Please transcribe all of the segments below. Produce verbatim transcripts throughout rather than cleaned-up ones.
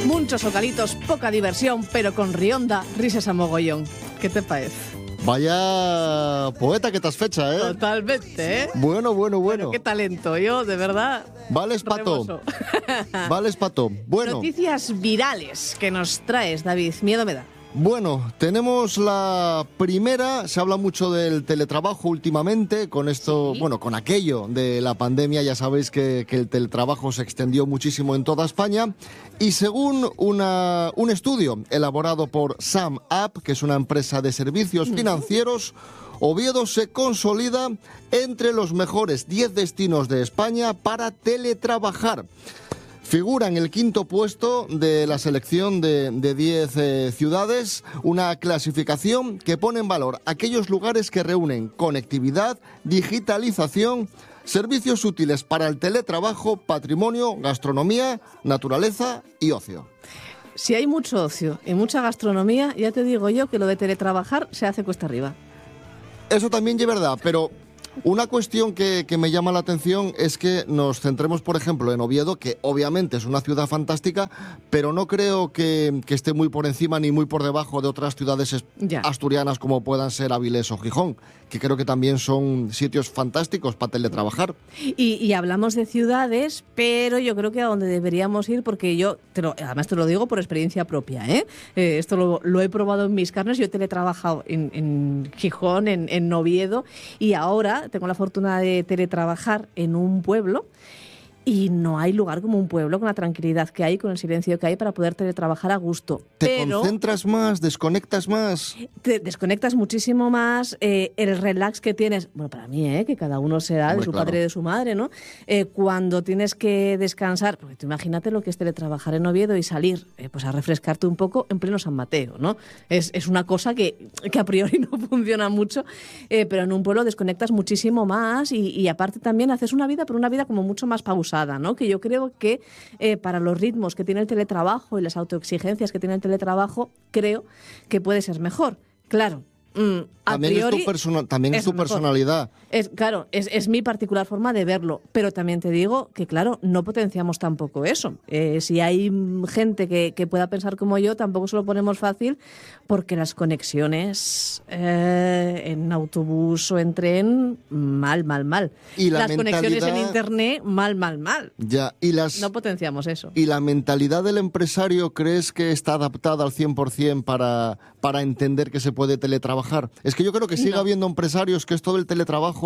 Muchos ocalitos, poca diversión, pero con Rionda, risas a mogollón. ¿Qué te parece? Vaya poeta que te has fecha, ¿eh? Totalmente, ¿eh? Bueno, bueno, bueno. Qué talento, yo, de verdad. Vales pato. Vales pato. Bueno. Noticias virales que nos traes, David. Miedo me da. Bueno, tenemos la primera. Se habla mucho del teletrabajo últimamente, con esto, ¿sí? Bueno, con aquello de la pandemia, ya sabéis que, que el teletrabajo se extendió muchísimo en toda España. Y según una, un estudio elaborado por SumUp, que es una empresa de servicios financieros, Oviedo se consolida entre los mejores diez destinos de España para teletrabajar. Figura en el quinto puesto de la selección de diez eh, ciudades, una clasificación que pone en valor aquellos lugares que reúnen conectividad, digitalización, servicios útiles para el teletrabajo, patrimonio, gastronomía, naturaleza y ocio. Si hay mucho ocio y mucha gastronomía, ya te digo yo que lo de teletrabajar se hace cuesta arriba. Eso también es verdad, pero una cuestión que, que me llama la atención es que nos centremos, por ejemplo, en Oviedo, que obviamente es una ciudad fantástica, pero no creo que, que esté muy por encima ni muy por debajo de otras ciudades ya. asturianas como puedan ser Avilés o Gijón, que creo que también son sitios fantásticos para teletrabajar. Y, y hablamos de ciudades, pero yo creo que a donde deberíamos ir, porque yo, te lo, además te lo digo por experiencia propia, ¿eh? Eh, esto lo, lo he probado en mis carnes, yo he teletrabajado en, en Gijón, en, en Oviedo, y ahora tengo la fortuna de teletrabajar en un pueblo y no hay lugar como un pueblo con la tranquilidad que hay, con el silencio que hay para poder teletrabajar a gusto. ¿Te Pero concentras más, desconectas más? Te desconectas muchísimo más, eh, el relax que tienes, bueno, para mí, eh, que cada uno será de su claro. padre y de su madre, ¿no? Eh, cuando tienes que descansar, porque tú imagínate lo que es teletrabajar en Oviedo y salir eh, pues a refrescarte un poco en pleno San Mateo, ¿no? Es, es una cosa que, que a priori no funciona mucho, eh, pero en un pueblo desconectas muchísimo más y, y aparte también haces una vida, pero una vida como mucho más pausada, ¿no? Que yo creo que eh, para los ritmos que tiene el teletrabajo y las autoexigencias que tiene el teletrabajo, creo que puede ser mejor. Claro, mm, a también priori es tu, persona, también es es tu mejor. personalidad. Es, claro, es, es mi particular forma de verlo, pero también te digo que, claro, no potenciamos tampoco eso. Eh, si hay gente que, que pueda pensar como yo, tampoco se lo ponemos fácil, porque las conexiones eh, en autobús o en tren, mal, mal, mal. Y la las conexiones en mentalidad- internet, mal, mal, mal. Ya, y las... No potenciamos eso. ¿Y la mentalidad del empresario crees que está adaptada al cien por ciento para, para entender que se puede teletrabajar? Es que yo creo que sigue No. habiendo empresarios que esto del teletrabajo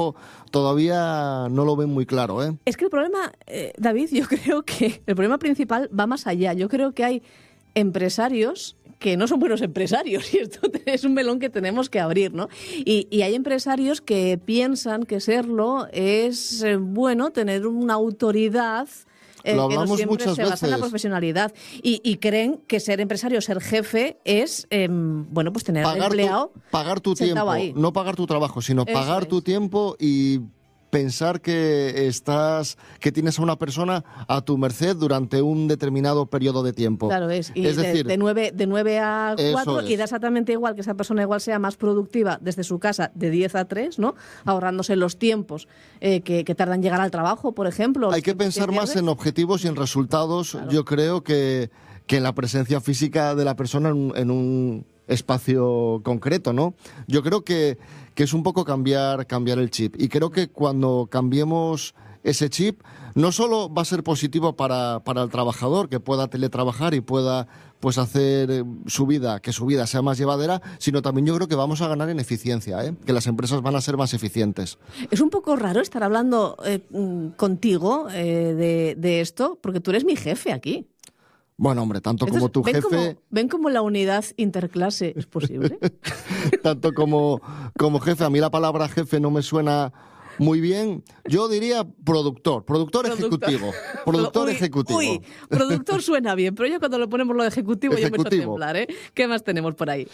todavía no lo ven muy claro, ¿eh? Es que el problema, eh, David, yo creo que el problema principal va más allá. Yo creo que hay empresarios que no son buenos empresarios y esto es un melón que tenemos que abrir, ¿no? Y, y hay empresarios que piensan que serlo es eh, bueno, tener una autoridad eh, Lo que no hablamos siempre muchas se basa en la veces. profesionalidad y, y creen que ser empresario, ser jefe es, eh, bueno, pues tener Pagar empleado tu, pagar tu sentado tiempo, ahí. no pagar tu trabajo, sino Eso pagar tu es. tiempo y pensar que estás, que tienes a una persona a tu merced durante un determinado periodo de tiempo. Claro, es. Y es de, decir, de, nueve, de nueve a cuatro Eso es. y da exactamente igual que esa persona igual sea más productiva desde su casa de diez a tres, ¿no? Ahorrándose los tiempos eh, que, que tardan en llegar al trabajo, por ejemplo. hay los que tiempos pensar más pierde. en objetivos y en resultados, Claro. yo creo que, que en la presencia física de la persona en un, en un espacio concreto, ¿no? Yo creo que, que es un poco cambiar, cambiar el chip. Y creo que cuando cambiemos ese chip, no solo va a ser positivo para, para el trabajador, que pueda teletrabajar y pueda pues hacer eh, su vida, que su vida sea más llevadera, sino también yo creo que vamos a ganar en eficiencia, ¿eh? Que las empresas van a ser más eficientes. Es un poco raro estar hablando eh, mm, contigo eh, de, de esto, porque tú eres mi jefe aquí. Bueno, hombre, tanto Entonces, como tu ¿ven jefe... Cómo, ¿Ven cómo la unidad interclase es posible? Tanto como, como jefe. A mí la palabra jefe no me suena muy bien. Yo diría productor, productor, Productor. ejecutivo. Productor Uy, ejecutivo. Uy, productor suena bien, pero yo cuando lo ponemos lo de ejecutivo, yo me echo a Ejecutivo. temblar, ¿eh? ¿Qué más tenemos por ahí?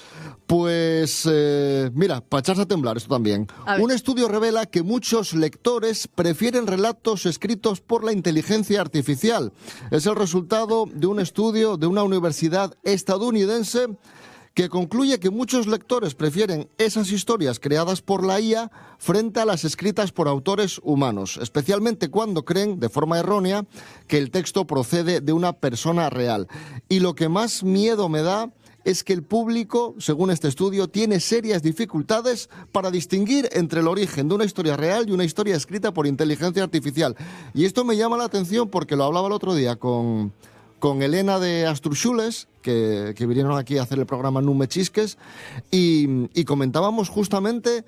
Pues, eh, mira, para echarse a temblar esto también. A ver. Un estudio revela que muchos lectores prefieren relatos escritos por la inteligencia artificial. Es el resultado de un estudio de una universidad estadounidense que concluye que muchos lectores prefieren esas historias creadas por la I A frente a las escritas por autores humanos, especialmente cuando creen, de forma errónea, que el texto procede de una persona real. Y lo que más miedo me da es que el público, según este estudio, tiene serias dificultades para distinguir entre el origen de una historia real y una historia escrita por inteligencia artificial. Y esto me llama la atención porque lo hablaba el otro día con, con Elena de Astruxules, que, que vinieron aquí a hacer el programa Nume Chisques, y, y comentábamos justamente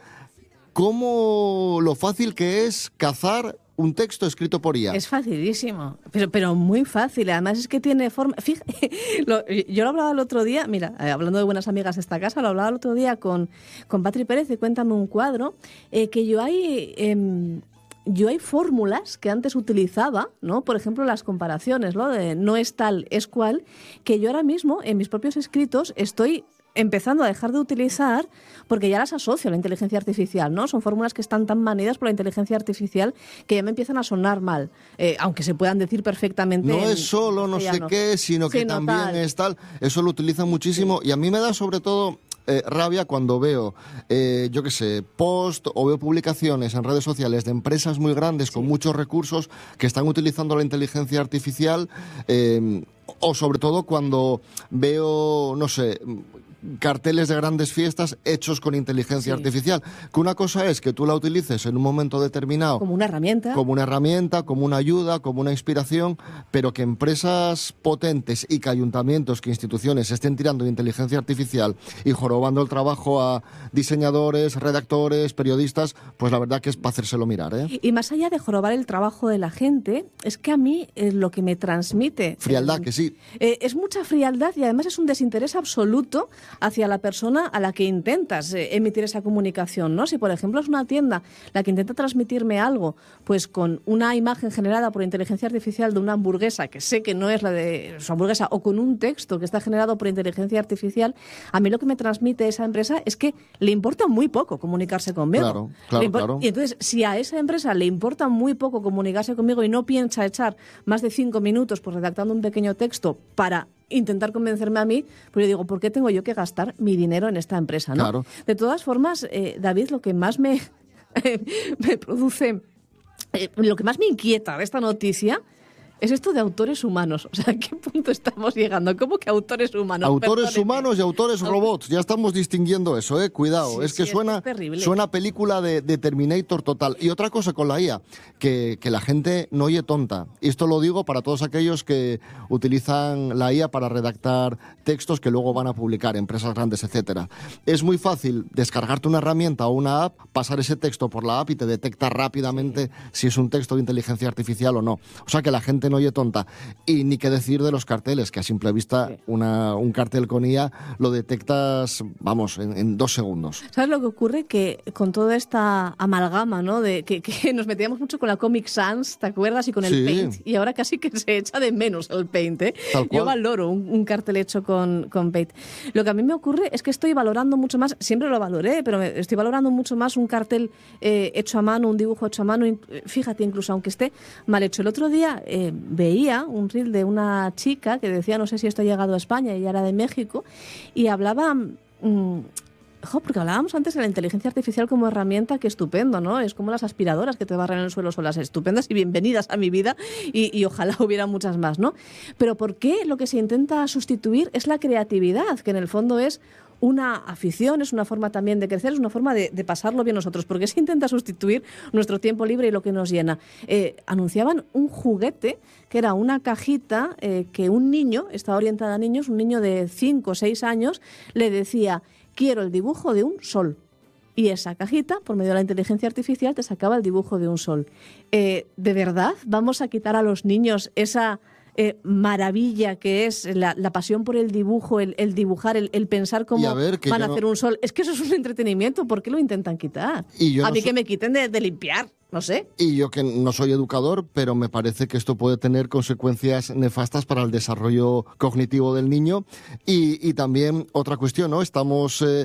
cómo lo fácil que es cazar un texto escrito por I A. Es facilísimo, pero, pero muy fácil. Además es que tiene forma... Fíjate, lo, yo lo hablaba el otro día, mira, eh, hablando de buenas amigas de esta casa, lo hablaba el otro día con, con Patri Pérez de Cuéntame un cuadro, eh, que yo hay... Eh, Yo hay fórmulas que antes utilizaba, ¿no? Por ejemplo, las comparaciones, ¿no? De no es tal, es cual, que yo ahora mismo en mis propios escritos estoy empezando a dejar de utilizar porque ya las asocio a la inteligencia artificial, ¿no? Son fórmulas que están tan manidas por la inteligencia artificial que ya me empiezan a sonar mal, eh, aunque se puedan decir perfectamente. No es solo no sé qué, sino que sí, también no tal. es tal. Eso lo utilizan muchísimo sí. Y a mí me da sobre todo... Eh, rabia cuando veo, eh, yo qué sé, post o veo publicaciones en redes sociales de empresas muy grandes con sí. muchos recursos que están utilizando la inteligencia artificial, eh, o sobre todo cuando veo, no sé, carteles de grandes fiestas hechos con inteligencia sí. artificial. Que una cosa es que tú la utilices en un momento determinado. Como una herramienta. Como una herramienta, como una ayuda, como una inspiración, pero que empresas potentes y que ayuntamientos, que instituciones estén tirando de inteligencia artificial y jorobando el trabajo a diseñadores, redactores, periodistas, pues la verdad que es para hacérselo mirar, ¿eh? Y más allá de jorobar el trabajo de la gente, es que a mí eh, lo que me transmite... Frialdad, eh, que sí. Eh, es mucha frialdad y además es un desinterés absoluto hacia la persona a la que intentas eh, emitir esa comunicación, ¿no? Si, por ejemplo, es una tienda la que intenta transmitirme algo, pues con una imagen generada por inteligencia artificial de una hamburguesa, que sé que no es la de su hamburguesa, o con un texto que está generado por inteligencia artificial, a mí lo que me transmite esa empresa es que le importa muy poco comunicarse conmigo. Claro, claro, claro. Y entonces, si a esa empresa le importa muy poco comunicarse conmigo y no piensa echar más de cinco minutos pues redactando un pequeño texto para intentar convencerme a mí, pues yo digo, ¿por qué tengo yo que gastar mi dinero en esta empresa, ¿no? Claro. De todas formas, eh, David, lo que más me, me produce, eh, lo que más me inquieta de esta noticia es esto de autores humanos. O sea, ¿a qué punto estamos llegando? ¿Cómo que autores humanos? Autores Perdóneme. humanos y autores robots. Ya estamos distinguiendo eso, ¿eh? Cuidado. Sí, es que sí, suena, es suena película de, de Terminator total. Y otra cosa con la I A, que, que la gente no oye tonta. Y esto lo digo para todos aquellos que utilizan la I A para redactar textos que luego van a publicar, empresas grandes, etcétera. Es muy fácil descargarte una herramienta o una app, pasar ese texto por la app y te detecta rápidamente sí. si es un texto de inteligencia artificial o no. O sea que la gente no oye tonta. Y ni qué decir de los carteles, que a simple vista sí. una, un cartel con I A lo detectas, vamos, en, en dos segundos. ¿Sabes lo que ocurre? Que con toda esta amalgama, ¿no? De que, que nos metíamos mucho con la Comic Sans, ¿te acuerdas? Y con el sí. Paint. Y ahora casi que se echa de menos el Paint, ¿eh? Tal cual. Yo valoro un, un cartel hecho con, con Paint. Lo que a mí me ocurre es que estoy valorando mucho más, siempre lo valoré, pero estoy valorando mucho más un cartel eh, hecho a mano, un dibujo hecho a mano. Fíjate, incluso aunque esté mal hecho. El otro día eh, veía un reel de una chica que decía, no sé si esto ha llegado a España, ella era de México, y hablaba... Mmm, Jo, porque hablábamos antes de la inteligencia artificial como herramienta, que estupendo, ¿no? Es como las aspiradoras que te barren el suelo solas, estupendas y bienvenidas a mi vida, y, y ojalá hubiera muchas más, ¿no? Pero ¿por qué lo que se intenta sustituir es la creatividad, que en el fondo es una afición, es una forma también de crecer, es una forma de, de pasarlo bien nosotros? ¿Por qué se intenta sustituir nuestro tiempo libre y lo que nos llena? Eh, anunciaban un juguete que era una cajita eh, que un niño, estaba orientada a niños, un niño de cinco o seis años, le decía: quiero el dibujo de un sol. Y esa cajita, por medio de la inteligencia artificial, te sacaba el dibujo de un sol. Eh, ¿De verdad vamos a quitar a los niños esa eh, maravilla que es la, la pasión por el dibujo, el, el dibujar, el, el pensar cómo a ver, van a no... hacer un sol? Es que eso es un entretenimiento. ¿Por qué lo intentan quitar? Y yo a no mí so... que me quiten de, de limpiar. No sé. Y yo que no soy educador, pero me parece que esto puede tener consecuencias nefastas para el desarrollo cognitivo del niño. Y, y también otra cuestión, ¿no? Estamos... Eh,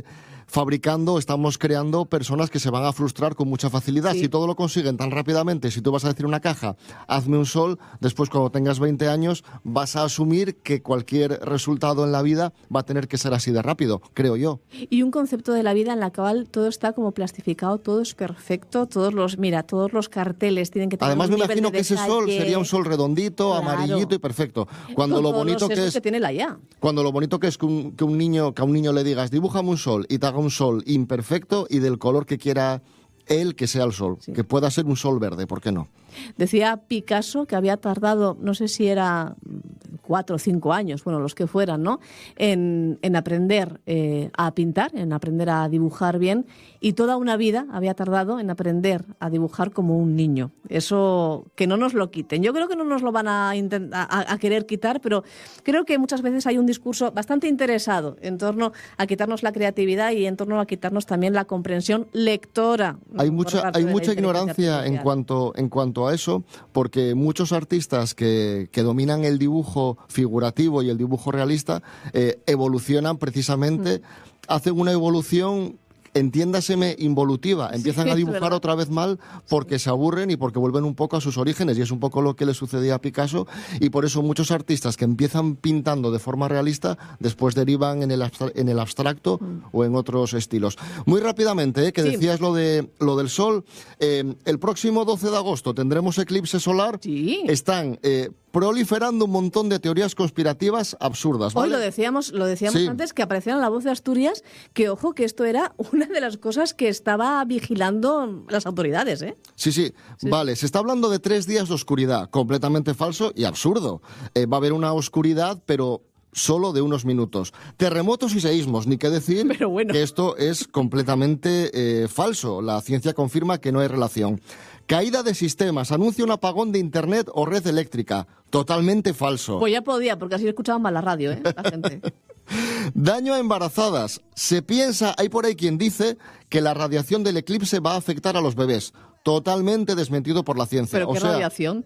fabricando, estamos creando personas que se van a frustrar con mucha facilidad. Sí. Si todo lo consiguen tan rápidamente, si tú vas a decir una caja, hazme un sol, después cuando tengas veinte años vas a asumir que cualquier resultado en la vida va a tener que ser así de rápido, creo yo. Y un concepto de la vida en la cual todo está como plastificado, todo es perfecto, todos los, mira, todos los carteles tienen que tener Además un me nivel imagino de que ese sol detalle. sería un sol redondito, Claro. amarillito y perfecto. Cuando Con lo todos bonito los que sesos es que tiene la I A. Cuando lo bonito que es que un, que un niño que a un niño le digas dibújame un sol y te haga un sol imperfecto y del color que quiera él que sea el sol, Sí. que pueda ser un sol verde, ¿por qué no? Decía Picasso que había tardado, no sé si era cuatro o cinco años, bueno, los que fueran, ¿no? En, en aprender eh, a pintar, en aprender a dibujar bien, y toda una vida había tardado en aprender a dibujar como un niño. Eso, que no nos lo quiten. Yo creo que no nos lo van a, intent- a, a querer quitar, pero creo que muchas veces hay un discurso bastante interesado en torno a quitarnos la creatividad y en torno a quitarnos también la comprensión lectora. Hay por mucha, parte hay de la mucha inteligencia ignorancia en artificial. cuanto, en cuanto a eso, porque muchos artistas que, que dominan el dibujo figurativo y el dibujo realista eh, evolucionan precisamente, Mm. hacen una evolución, entiéndaseme, involutiva. Empiezan Sí, a es dibujar verdad. otra vez mal porque se aburren y porque vuelven un poco a sus orígenes, y es un poco lo que le sucedía a Picasso, y por eso muchos artistas que empiezan pintando de forma realista después derivan en el, abstra- en el abstracto o en otros estilos. Muy rápidamente, ¿eh? que Sí. decías lo, de, lo del sol, eh, el próximo doce de agosto tendremos eclipse solar. Sí. Están eh, proliferando un montón de teorías conspirativas absurdas, Hoy ¿vale? lo decíamos, lo decíamos Sí. antes, que aparecía en La Voz de Asturias, que ojo, que esto era una de las cosas que estaba vigilando las autoridades, ¿eh? Sí, sí, vale. Se está hablando de tres días de oscuridad, completamente falso y absurdo. Eh, va a haber una oscuridad, pero solo de unos minutos. Terremotos y seísmos, ni qué decir Pero bueno. que esto es completamente eh, falso. La ciencia confirma que no hay relación. Caída de sistemas, anuncia un apagón de internet o red eléctrica. Totalmente falso. Pues ya podía, porque así escuchaban más la radio, ¿eh? La gente. Daño a embarazadas. Se piensa, hay por ahí quien dice que la radiación del eclipse va a afectar a los bebés. Totalmente desmentido por la ciencia. Pero o qué sea, radiación.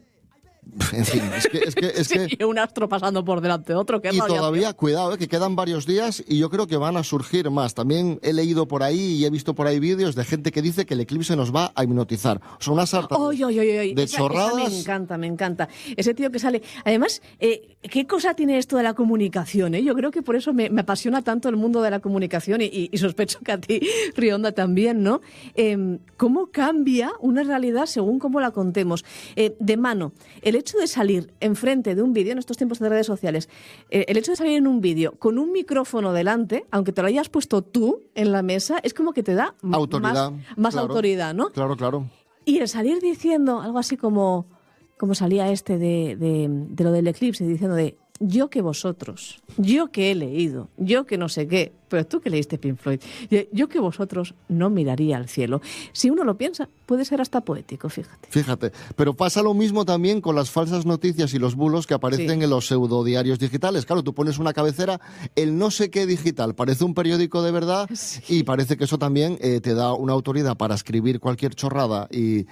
en fin, es que, es que, es que Sí, un astro pasando por delante de otro, qué y radiación. todavía, cuidado, eh, que quedan varios días y yo creo que van a surgir más. También he leído por ahí y he visto por ahí vídeos de gente que dice que el eclipse nos va a hipnotizar. Son una sarta Oy, oy, oy, oy. de Esa- esa chorradas. me encanta, me encanta. Ese tío que sale. Además, eh, ¿qué cosa tiene esto de la comunicación? eh? Yo creo que por eso me, me apasiona tanto el mundo de la comunicación y, y- y sospecho que a ti, Rionda, también, ¿no? Eh, ¿Cómo cambia una realidad según cómo la contemos? Eh, de mano, el hecho de salir enfrente de un vídeo, en estos tiempos de redes sociales, eh, el hecho de salir en un vídeo con un micrófono delante, aunque te lo hayas puesto tú en la mesa, es como que te da m- Autoridad. más, más claro. autoridad, ¿no? Claro, claro. Y el salir diciendo algo así como, como salía este de, de, de lo del eclipse, diciendo de yo que vosotros, yo que he leído, yo que no sé qué, pero tú que leíste Pink Floyd, yo, yo que vosotros no miraría al cielo. Si uno lo piensa, puede ser hasta poético, fíjate. Fíjate, pero pasa lo mismo también con las falsas noticias y los bulos que aparecen Sí. en los pseudodiarios digitales. Claro, tú pones una cabecera, el no sé qué digital, parece un periódico de verdad Sí. y parece que eso también eh, te da una autoridad para escribir cualquier chorrada y,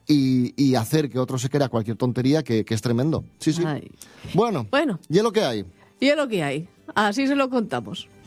y, y hacer que otro se crea cualquier tontería que, que es tremendo. Sí, sí. Ay. Bueno, Bueno. y es lo que hay. Y es lo que hay. Así se lo contamos.